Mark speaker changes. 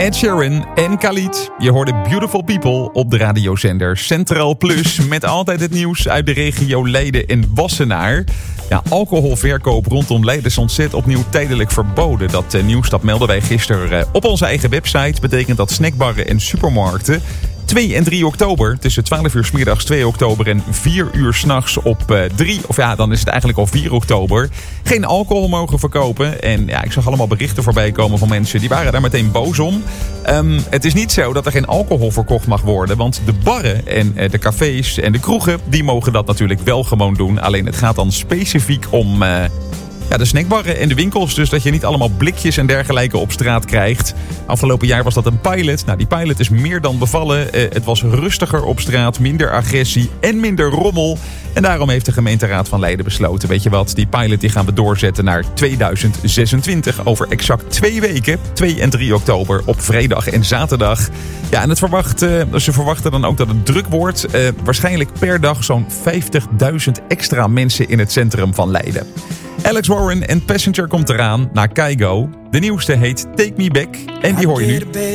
Speaker 1: Ed Sheeran en Khalid. Je hoorde Beautiful People op de radiozender Centraal Plus. Met altijd het nieuws uit de regio Leiden en Wassenaar. Ja, alcoholverkoop rondom Leiden opnieuw tijdelijk verboden. Dat nieuws melden wij gisteren op onze eigen website. Betekent dat snackbarren en supermarkten 2 en 3 oktober, tussen 12 uur 's middags 2 oktober en 4 uur 's nachts op 3, of ja, dan is het eigenlijk al 4 oktober, geen alcohol mogen verkopen. En ja, ik zag allemaal berichten voorbij komen van mensen die waren daar meteen boos om. Het is niet zo dat er geen alcohol verkocht mag worden, want de barren en de cafés en de kroegen, die mogen dat natuurlijk wel gewoon doen. Alleen het gaat dan specifiek om de snackbarren en de winkels. Dus dat je niet allemaal blikjes en dergelijke op straat krijgt. Afgelopen jaar was dat een pilot. Nou, die pilot is meer dan bevallen. Het was rustiger op straat, minder agressie en minder rommel. En daarom heeft de gemeenteraad van Leiden besloten, weet je wat, die pilot die gaan we doorzetten naar 2026. Over exact 2 weken, 2 en 3 oktober, op vrijdag en zaterdag. Ja, en ze verwachten dan ook dat het druk wordt. Waarschijnlijk per dag zo'n 50.000 extra mensen in het centrum van Leiden. Alex Warren en Passenger komt eraan naar Kygo. De nieuwste heet Take Me Back en die hoor je nu.